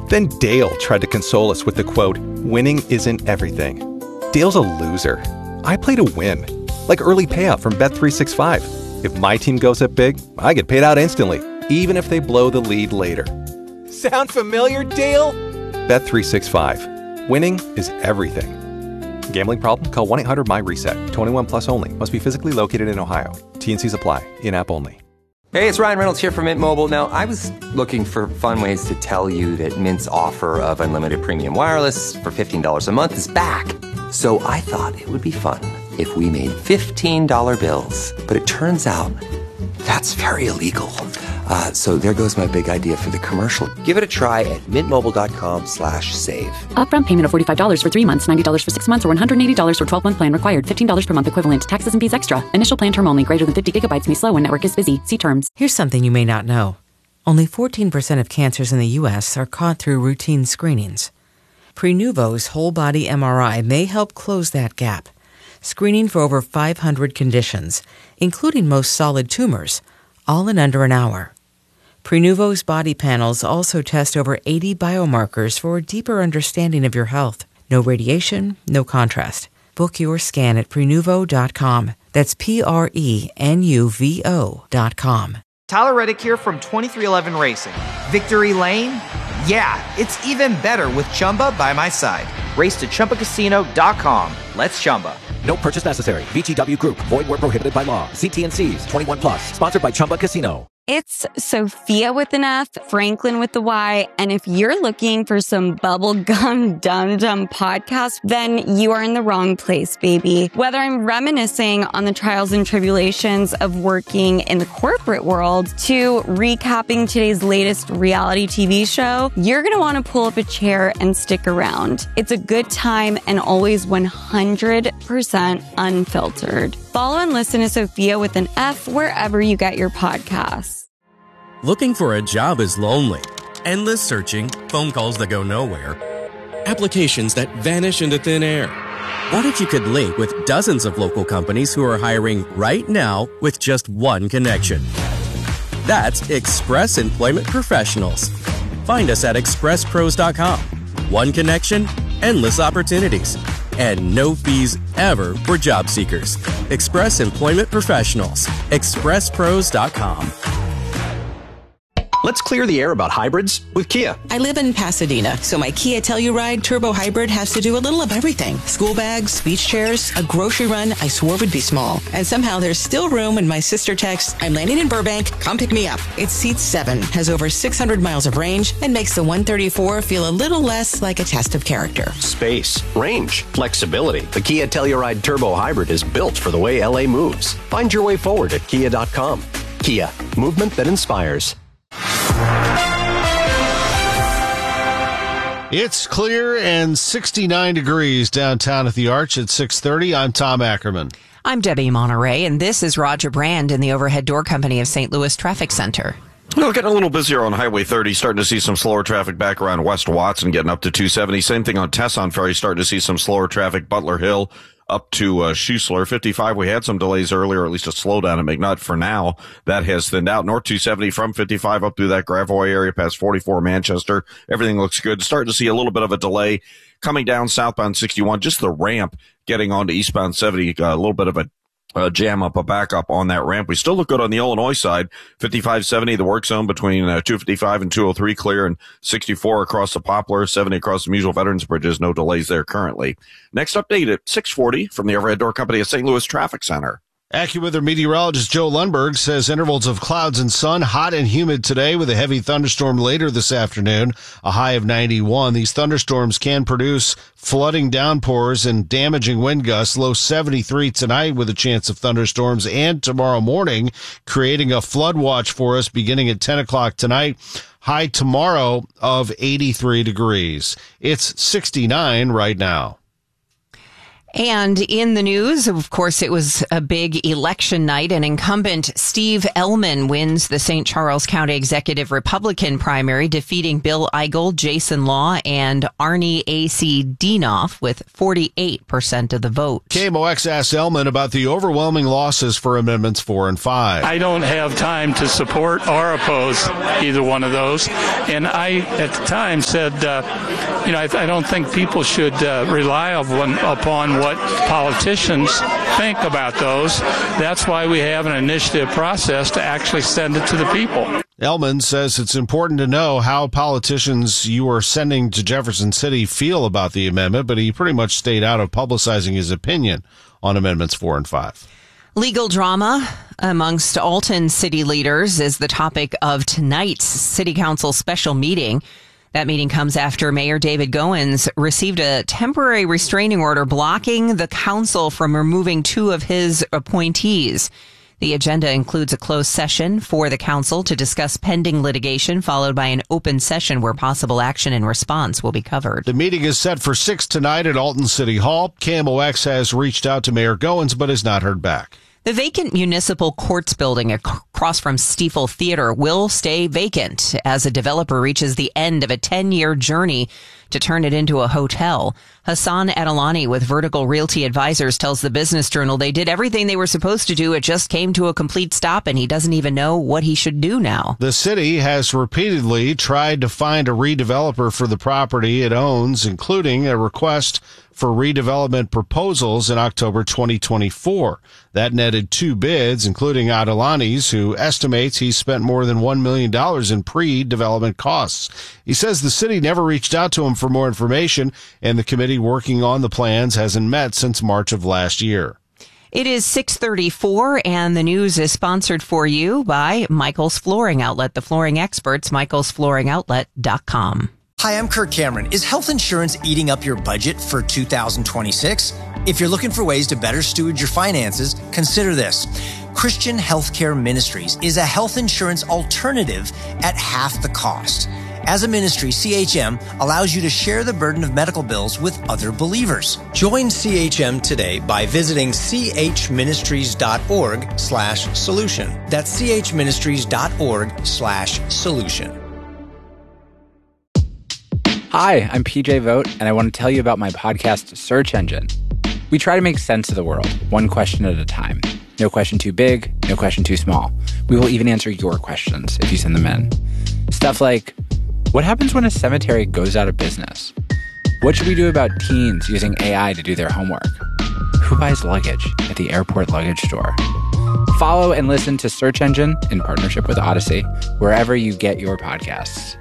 Then Dale tried to console us with the quote, "Winning isn't everything." Dale's a loser. I play to win. Like early payout from Bet365. If my team goes up big, I get paid out instantly, even if they blow the lead later. Sound familiar, Dale? Bet365. Winning is everything. Gambling problem? Call 1-800-MY-RESET. 21 plus only. Must be physically located in Ohio. T&Cs apply. In-app only. Hey, it's Ryan Reynolds here from Mint Mobile. Now, I was looking for fun ways to tell you that Mint's offer of unlimited premium wireless for $15 a month is back. So I thought it would be fun if we made $15 bills. But it turns out that's very illegal. So there goes my big idea for the commercial. Give it a try at mintmobile.com/save. Upfront payment of $45 for 3 months, $90 for 6 months, or $180 for 12-month plan required. $15 per month equivalent. Taxes and fees extra. Initial plan term only. Greater than 50 gigabytes may slow when network is busy. See terms. Here's something you may not know. Only 14% of cancers in the U.S. are caught through routine screenings. Prenuvo's whole-body MRI may help close that gap. Screening for over 500 conditions, including most solid tumors, all in under an hour. Prenuvo's body panels also test over 80 biomarkers for a deeper understanding of your health. No radiation, no contrast. Book your scan at Prenuvo.com. That's Prenuvo.com. Tyler Reddick here from 2311 Racing. Victory Lane? Yeah, it's even better with Chumba by my side. Race to ChumbaCasino.com. Let's Chumba. No purchase necessary. VGW Group. Void where prohibited by law. See T&Cs. 21 plus. Sponsored by Chumba Casino. It's Sophia with an F, Franklin with the Y, and if you're looking for some bubblegum dum-dum podcast, then you are in the wrong place, baby. Whether I'm reminiscing on the trials and tribulations of working in the corporate world to recapping today's latest reality TV show, you're going to want to pull up a chair and stick around. It's a good time and always 100% unfiltered. Follow and listen to Sophia with an F wherever you get your podcasts. Looking for a job is lonely. Endless searching, phone calls that go nowhere, applications that vanish into thin air. What if you could link with dozens of local companies who are hiring right now with just one connection? That's Express Employment Professionals. Find us at expresspros.com. One connection, endless opportunities, and no fees ever for job seekers. Express Employment Professionals. expresspros.com. Let's clear the air about hybrids with Kia. I live in Pasadena, so my Kia Telluride Turbo Hybrid has to do a little of everything. School bags, beach chairs, a grocery run I swore would be small. And somehow there's still room when my sister texts, "I'm landing in Burbank, come pick me up." It seats 7, has over 600 miles of range, and makes the 134 feel a little less like a test of character. Space, range, flexibility. The Kia Telluride Turbo Hybrid is built for the way LA moves. Find your way forward at kia.com. Kia, movement that inspires. It's clear and 69 degrees downtown at the Arch at 6:30. I'm Tom Ackerman. I'm Debbie Monterey, and this is Roger Brand in the Overhead Door Company of St. Louis Traffic Center. Well, getting a little busier on Highway 30, starting to see some slower traffic back around West Watson, getting up to 270. Same thing on Tesson Ferry, starting to see some slower traffic, Butler Hill up to Schuessler. 55, we had some delays earlier, at least a slowdown at McNutt. For now, that has thinned out. North 270 from 55 up through that Gravois area past 44 Manchester. Everything looks good. Starting to see a little bit of a delay coming down southbound 61, just the ramp getting onto eastbound 70, a little bit of a jam up, a backup on that ramp. We still look good on the Illinois side. 55-70, the work zone between 255 and 203 clear, and 64 across the Poplar, 70 across the Musial Veterans Bridges. No delays there currently. Next update at 6:40 from the Overhead Door Company at St. Louis Traffic Center. AccuWeather meteorologist Joe Lundberg says intervals of clouds and sun, hot and humid today with a heavy thunderstorm later this afternoon, a high of 91. These thunderstorms can produce flooding downpours and damaging wind gusts. Low 73 tonight with a chance of thunderstorms, and tomorrow morning creating a flood watch for us beginning at 10 o'clock tonight. High tomorrow of 83 degrees. It's 69 right now. And in the news, of course, it was a big election night, and incumbent Steve Ellman wins the St. Charles County Executive Republican primary, defeating Bill Eigel, Jason Law, and Arnie A.C. Dienoff with 48% of the vote. KMOX asked Ellman about the overwhelming losses for Amendments 4 and 5. I don't have time to support or oppose either one of those. And I, at the time, said, I don't think people should rely upon what politicians think about those. That's why we have an initiative process to actually send it to the people. Ellman says it's important to know how politicians you are sending to Jefferson City feel about the amendment, but he pretty much stayed out of publicizing his opinion on Amendments 4 and 5. Legal drama amongst Alton city leaders is the topic of tonight's City Council special meeting. That meeting comes after Mayor David Goins received a temporary restraining order blocking the council from removing 2 of his appointees. The agenda includes a closed session for the council to discuss pending litigation, followed by an open session where possible action and response will be covered. The meeting is set for 6 tonight at Alton City Hall. KMOX has reached out to Mayor Goins but has not heard back. The vacant municipal courts building across from Stiefel Theater will stay vacant as a developer reaches the end of a 10-year journey to turn it into a hotel. Hassan Adelani with Vertical Realty Advisors tells the Business Journal they did everything they were supposed to do. It just came to a complete stop, and he doesn't even know what he should do now. The city has repeatedly tried to find a redeveloper for the property it owns, including a request for redevelopment proposals in October 2024. That netted 2 bids, including Adelani's, who estimates he spent more than $1 million in pre-development costs. He says the city never reached out to him for more information, and the committee working on the plans hasn't met since March of last year. It is 6:34, and the news is sponsored for you by Michael's Flooring Outlet, the flooring experts, michaelsflooringoutlet.com. Hi, I'm Kirk Cameron. Is health insurance eating up your budget for 2026? If you're looking for ways to better steward your finances, consider this. Christian Healthcare Ministries is a health insurance alternative at half the cost. As a ministry, CHM allows you to share the burden of medical bills with other believers. Join CHM today by visiting chministries.org/solution. That's chministries.org/solution. Hi, I'm PJ Vogt, and I want to tell you about my podcast, Search Engine. We try to make sense of the world, one question at a time. No question too big, no question too small. We will even answer your questions if you send them in. Stuff like, what happens when a cemetery goes out of business? What should we do about teens using AI to do their homework? Who buys luggage at the airport luggage store? Follow and listen to Search Engine in partnership with Odyssey, wherever you get your podcasts.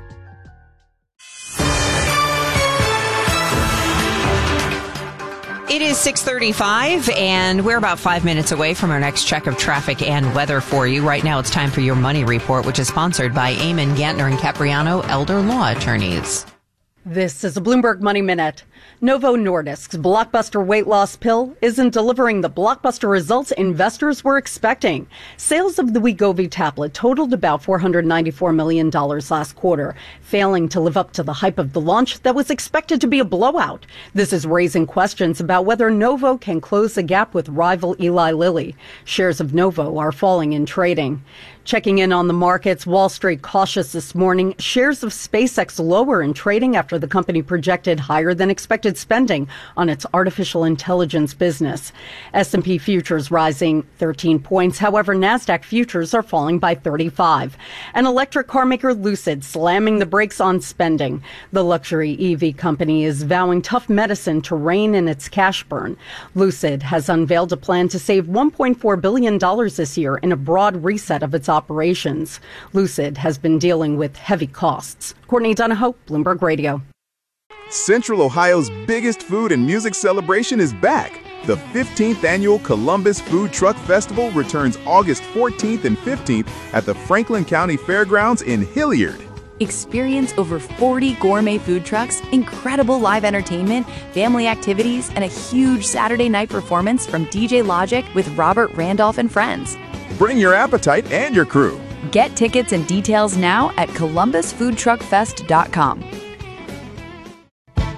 It is 6:35, and we're about 5 minutes away from our next check of traffic and weather for you. Right now, it's time for your money report, which is sponsored by Eamon Gantner and Capriano Elder Law Attorneys. This is a Bloomberg Money Minute. Novo Nordisk's blockbuster weight loss pill isn't delivering the blockbuster results investors were expecting. Sales of the Wegovy tablet totaled about $494 million last quarter, failing to live up to the hype of the launch that was expected to be a blowout. This is raising questions about whether Novo can close the gap with rival Eli Lilly. Shares of Novo are falling in trading. Checking in on the markets, Wall Street cautious this morning. Shares of SpaceX lower in trading after the company projected higher than expected spending on its artificial intelligence business. S&P futures rising 13 points. However, NASDAQ futures are falling by 35. And electric car maker Lucid slamming the brakes on spending. The luxury EV company is vowing tough medicine to rein in its cash burn. Lucid has unveiled a plan to save $1.4 billion this year in a broad reset of its operations. Lucid has been dealing with heavy costs. Courtney Donahoe, Bloomberg Radio. Central Ohio's biggest food and music celebration is back. The 15th annual Columbus Food Truck Festival returns August 14th and 15th at the Franklin County Fairgrounds in Hilliard. Experience over 40 gourmet food trucks, incredible live entertainment, family activities, and a huge Saturday night performance from DJ Logic with Robert Randolph and friends. Bring your appetite and your crew. Get tickets and details now at columbusfoodtruckfest.com.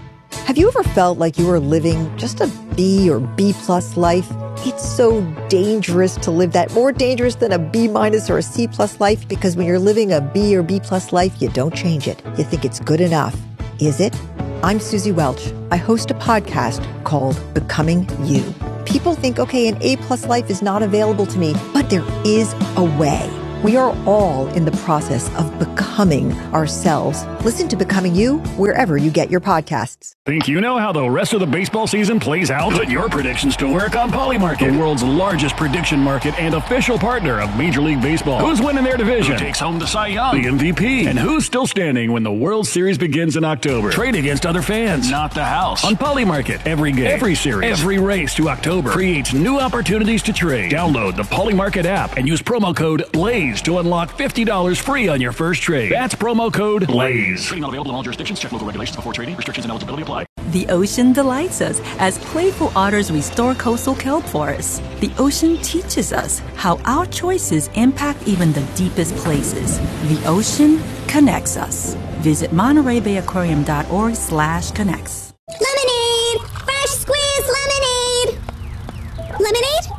Have you ever felt like you were living just a B or B+ life? It's so dangerous to live that, more dangerous than a B- or a C+ life, because when you're living a B or B+ life, you don't change it. You think it's good enough. Is it? I'm Susie Welch. I host a podcast called Becoming You. People think, okay, an A+ life is not available to me, but there is a way. We are all in the process of becoming ourselves. Listen to Becoming You wherever you get your podcasts. Think you know how the rest of the baseball season plays out? Put your predictions to work on Polymarket, the world's largest prediction market and official partner of Major League Baseball. Who's winning their division? Who takes home the Cy Young, the MVP? And who's still standing when the World Series begins in October? Trade against other fans, not the house. On Polymarket, every game, every series, every race to October creates new opportunities to trade. Download the Polymarket app and use promo code BLAZE to unlock $50 free on your first trade. That's promo code BLAZE. Trading not available in all jurisdictions. Check local regulations before trading. Restrictions and eligibility apply. The ocean delights us as playful otters restore coastal kelp forests. The ocean teaches us how our choices impact even the deepest places. The ocean connects us. Visit MontereyBayAquarium.org/connects. Lemonade! Fresh squeezed lemonade! Lemonade?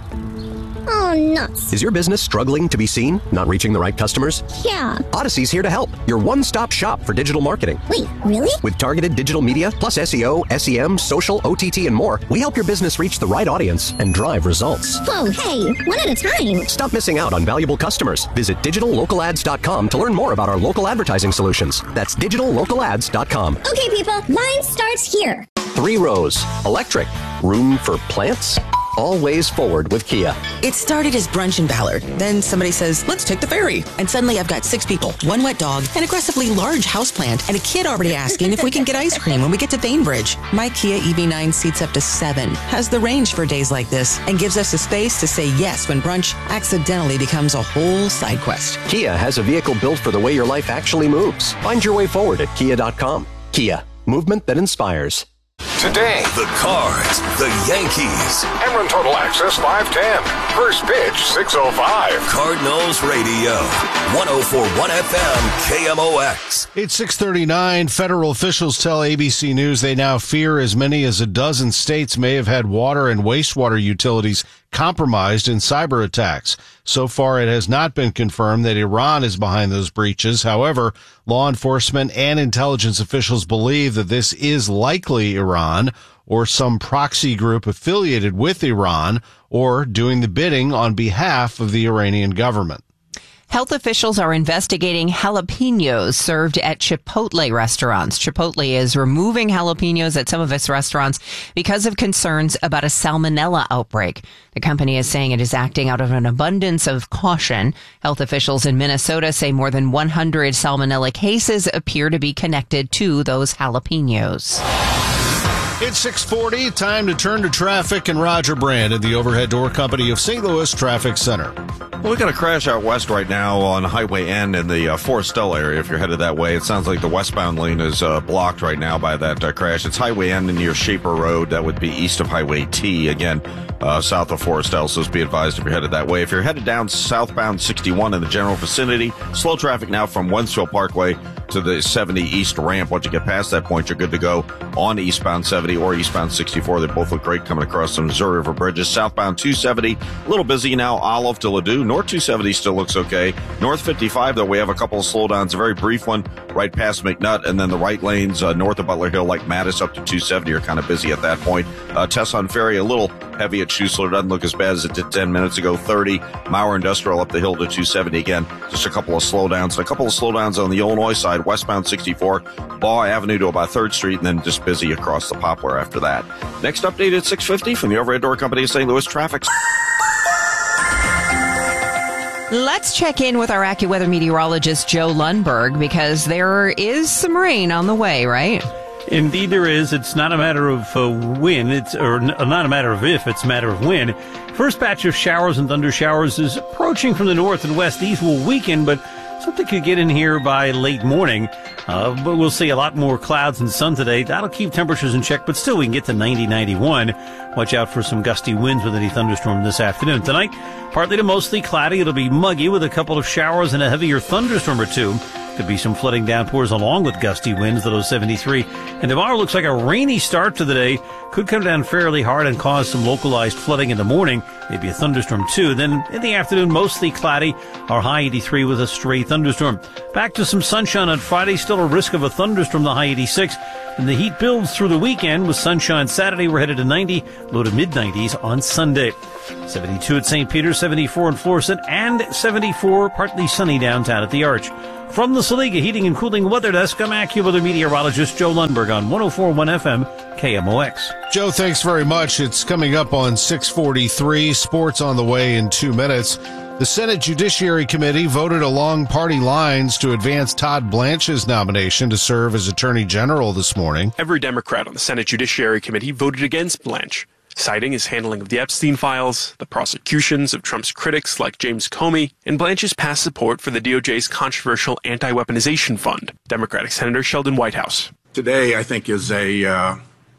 Oh, nuts. Is your business struggling to be seen? Not reaching the right customers? Yeah. Odyssey's here to help. Your one-stop shop for digital marketing. Wait, really? With targeted digital media, plus SEO, SEM, social, OTT, and more, we help your business reach the right audience and drive results. Whoa, hey, one at a time. Stop missing out on valuable customers. Visit digitallocalads.com to learn more about our local advertising solutions. That's digitallocalads.com. Okay, people, line starts here. 3 rows. Electric. Room for plants? Always forward with Kia. It started as brunch in Ballard. Then somebody says, let's take the ferry. And suddenly I've got 6 people, 1 wet dog, an aggressively large houseplant, and a kid already asking if we can get ice cream when we get to Bainbridge. My Kia EV9 seats up to 7, has the range for days like this, and gives us the space to say yes when brunch accidentally becomes a whole side quest. Kia has a vehicle built for the way your life actually moves. Find your way forward at kia.com. Kia, movement that inspires. Today, the Cards, the Yankees. Emron Total Access 510. First pitch 6:05. Cardinals Radio. 104.1 FM KMOX. It's 6:39. Federal officials tell ABC News they now fear as many as a dozen states may have had water and wastewater utilities compromised in cyber attacks. So far, it has not been confirmed that Iran is behind those breaches. However, law enforcement and intelligence officials believe that this is likely Iran or some proxy group affiliated with Iran or doing the bidding on behalf of the Iranian government. Health officials are investigating jalapenos served at Chipotle restaurants. Chipotle is removing jalapenos at some of its restaurants because of concerns about a salmonella outbreak. The company is saying it is acting out of an abundance of caution. Health officials in Minnesota say more than 100 salmonella cases appear to be connected to those jalapenos. It's 6:40. Time to turn to traffic and Roger Brand at the Overhead Door Company of St. Louis Traffic Center. Well, we got a crash out west right now on Highway N in the Forestell area. If you're headed that way, it sounds like the westbound lane is blocked right now by that crash. It's Highway N near Shaper Road. That would be east of Highway T, again, south of Forestell. So be advised if you're headed that way. If you're headed down southbound 61 in the general vicinity, slow traffic now from Wensville Parkway to the 70 East ramp. Once you get past that point, you're good to go on eastbound 70 or eastbound 64. They both look great coming across the Missouri River bridges. Southbound 270, a little busy now, Olive to Ladue. North 270 still looks okay. North 55, though, we have a couple of slowdowns. A very brief one right past McNutt, and then the right lanes north of Butler Hill, like Mattis up to 270, are kind of busy at that point. Tesson Ferry, a little heavy at Schuessler. Doesn't look as bad as it did 10 minutes ago. 30. Mauer Industrial up the hill to 270 again. Just a couple of slowdowns. And a couple of slowdowns on the Illinois side. Westbound 64, Baugh Avenue to about 3rd Street, and then just busy across the Poplar after that. Next update at 6:50 from the Overhead Door Company of St. Louis Traffic. Let's check in with our AccuWeather meteorologist, Joe Lundberg, because there is some rain on the way, right? Indeed there is. It's not a matter of when, not a matter of if, it's a matter of when. First batch of showers and thunder showers is approaching from the north and west. These will weaken, but something could get in here by late morning. But we'll see a lot more clouds and sun today. That'll keep temperatures in check, but still we can get to 90, 91. Watch out for some gusty winds with any thunderstorm this afternoon. Tonight, partly to mostly cloudy. It'll be muggy with a couple of showers and a heavier thunderstorm or two. Could be some flooding downpours along with gusty winds, the low 73. And tomorrow looks like a rainy start to the day. Could come down fairly hard and cause some localized flooding in the morning. Maybe a thunderstorm too. Then in the afternoon, mostly cloudy. Our high 83 with a stray thunderstorm. Back to some sunshine on Friday. Still a risk of a thunderstorm, the high 86. And the heat builds through the weekend with sunshine Saturday. We're headed to 90, low to mid-90s on Sunday. 72 at St. Peter's, 74 in Florissant, and 74 partly sunny downtown at the Arch. From the Saliga Heating and Cooling Weather Desk, I'm AccuWeather meteorologist Joe Lundberg on 104.1 FM KMOX. Joe, thanks very much. It's coming up on 6:43. Sports on the way in 2 minutes. The Senate Judiciary Committee voted along party lines to advance Todd Blanche's nomination to serve as Attorney General this morning. Every Democrat on the Senate Judiciary Committee voted against Blanche, citing his handling of the Epstein files, the prosecutions of Trump's critics like James Comey, and Blanche's past support for the DOJ's controversial anti-weaponization fund. Democratic Senator Sheldon Whitehouse. Today, I think, is a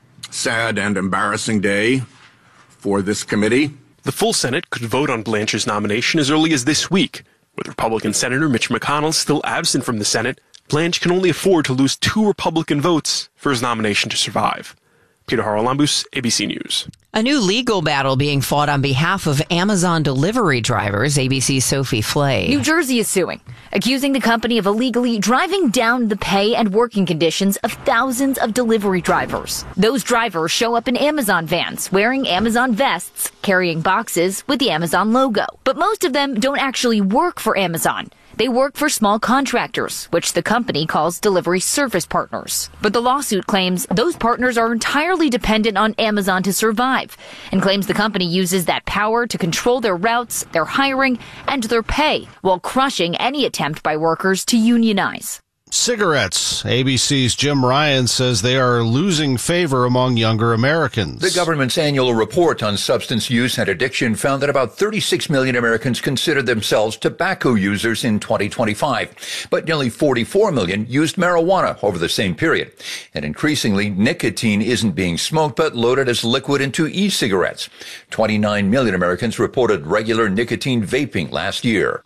sad and embarrassing day for this committee. The full Senate could vote on Blanche's nomination as early as this week. With Republican Senator Mitch McConnell still absent from the Senate, Blanche can only afford to lose 2 Republican votes for his nomination to survive. Peter Haralambous, ABC News. A new legal battle being fought on behalf of Amazon delivery drivers, ABC's Sophie Flay. New Jersey is suing, accusing the company of illegally driving down the pay and working conditions of thousands of delivery drivers. Those drivers show up in Amazon vans, wearing Amazon vests, carrying boxes with the Amazon logo. But most of them don't actually work for Amazon. They work for small contractors, which the company calls delivery service partners. But the lawsuit claims those partners are entirely dependent on Amazon to survive, and claims the company uses that power to control their routes, their hiring, and their pay, while crushing any attempt by workers to unionize. Cigarettes. ABC's Jim Ryan says they are losing favor among younger Americans. The government's annual report on substance use and addiction found that about 36 million Americans considered themselves tobacco users in 2025, but nearly 44 million used marijuana over the same period. And increasingly, nicotine isn't being smoked but loaded as liquid into e-cigarettes. 29 million Americans reported regular nicotine vaping last year.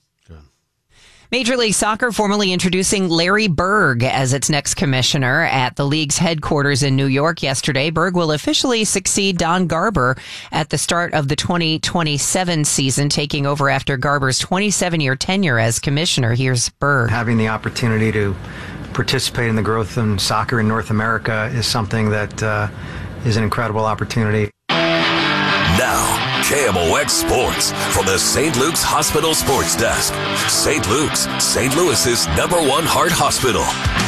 Major League Soccer formally introducing Larry Berg as its next commissioner at the league's headquarters in New York yesterday. Berg will officially succeed Don Garber at the start of the 2027 season, taking over after Garber's 27-year tenure as commissioner. Here's Berg. Having the opportunity to participate in the growth in soccer in North America is something that is an incredible opportunity. Now, KMOX Sports from the St. Luke's Hospital Sports Desk. St. Luke's, St. Louis's #1 heart hospital.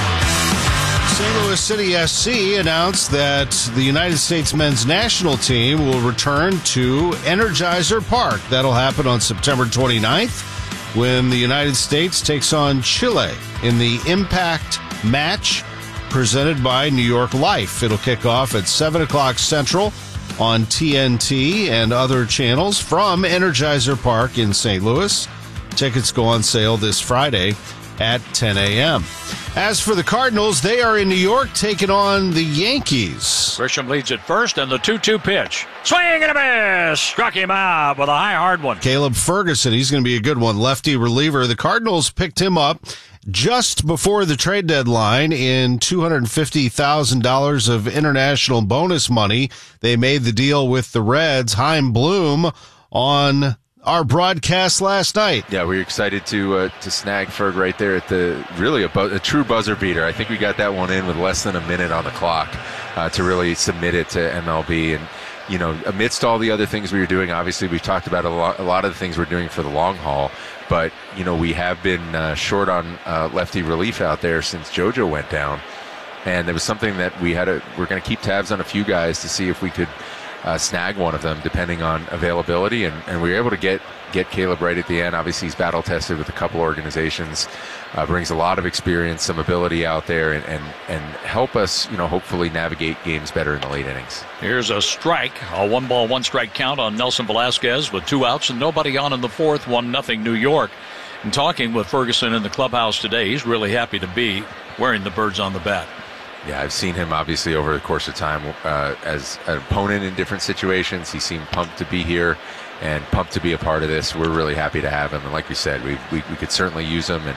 St. Louis City SC announced that the United States men's national team will return to Energizer Park. That'll happen on September 29th when the United States takes on Chile in the Impact match presented by New York Life. It'll kick off at 7 o'clock Central on TNT and other channels from Energizer Park in St. Louis. Tickets go on sale this Friday at 10 a.m. As for the Cardinals, they are in New York taking on the Yankees. Grisham leads at first, and the 2-2 pitch. Swing and a miss! Struck him out with a high, hard one. Caleb Ferguson, he's going to be a good one. Lefty reliever. The Cardinals picked him up just before the trade deadline in $250,000 of international bonus money. They made the deal with the Reds. Chaim Bloom on our broadcast last night. Yeah, we were excited to snag Ferg right there at a true buzzer beater. I think we got that one in with less than a minute on the clock to really submit it to MLB. And you know, amidst all the other things we were doing, obviously we've talked about a lot of the things we're doing for the long haul. But, you know, we have been short on lefty relief out there since JoJo went down. And there was something that we're going to keep tabs on a few guys to see if we could snag one of them, depending on availability. And we were able to get Caleb right at the end. Obviously, he's battle tested with a couple organizations, brings a lot of experience, some ability out there, and help us, you know, hopefully navigate games better in the late innings. Here's a strike, a 1-ball, 1-strike count on Nelson Velasquez with 2 outs and nobody on in the fourth. 1-0 New York. And talking with Ferguson in the clubhouse today, he's really happy to be wearing the birds on the bat. Yeah, I've seen him obviously over the course of time as an opponent in different situations. He seemed pumped to be here and pumped to be a part of this. We're really happy to have him. And like we said, we could certainly use him. And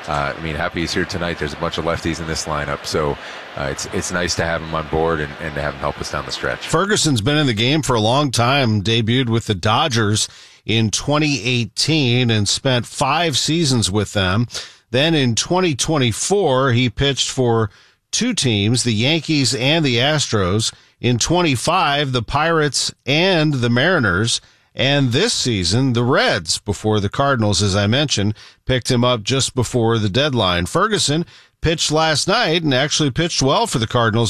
happy he's here tonight. There's a bunch of lefties in this lineup, so it's nice to have him on board and to have him help us down the stretch. Ferguson's been in the game for a long time, debuted with the Dodgers in 2018 and spent 5 seasons with them. Then in 2024, he pitched for 2 teams, the Yankees and the Astros. In 25, the Pirates and the Mariners. And this season, the Reds, before the Cardinals, as I mentioned, picked him up just before the deadline. Ferguson pitched last night and actually pitched well for the Cardinals